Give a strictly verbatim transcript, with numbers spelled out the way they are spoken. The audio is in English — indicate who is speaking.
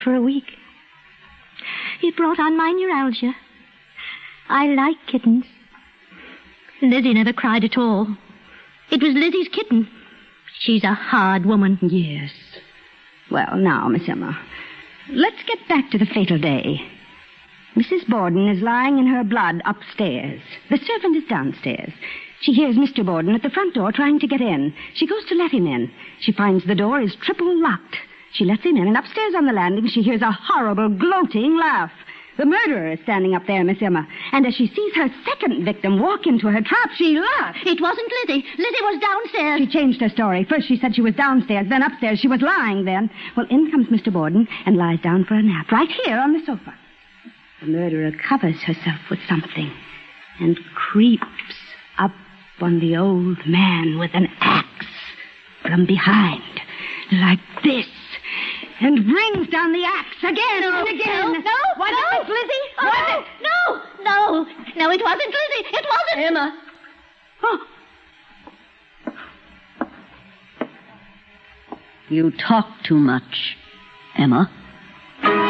Speaker 1: for a week. It brought on my neuralgia. I like kittens. Lizzie never cried at all. It was Lizzie's kitten. She's a hard woman.
Speaker 2: Yes. Well, now, Miss Emma, let's get back to the fatal day. Missus Borden is lying in her blood upstairs. The servant is downstairs. She hears Mister Borden at the front door trying to get in. She goes to let him in. She finds the door is triple locked. She lets him in, and upstairs on the landing she hears a horrible, gloating laugh. The murderer is standing up there, Miss Emma. And as she sees her second victim walk into her trap, she laughs.
Speaker 1: It wasn't Lizzie. Lizzie was downstairs.
Speaker 2: She changed her story. First she said she was downstairs, then upstairs. She was lying then. Well, in comes Mister Borden and lies down for a nap, right here on the sofa. The murderer covers herself with something and creeps up on the old man with an axe from behind, like this, and brings down the axe again
Speaker 1: no,
Speaker 2: and again.
Speaker 1: No, no,
Speaker 2: Was
Speaker 1: no.
Speaker 2: it Miss Lizzie?
Speaker 1: Oh,
Speaker 2: Was it?
Speaker 1: No, no, no, it wasn't Lizzie. It wasn't.
Speaker 3: Emma.
Speaker 2: Oh.
Speaker 3: You talk too much, Emma.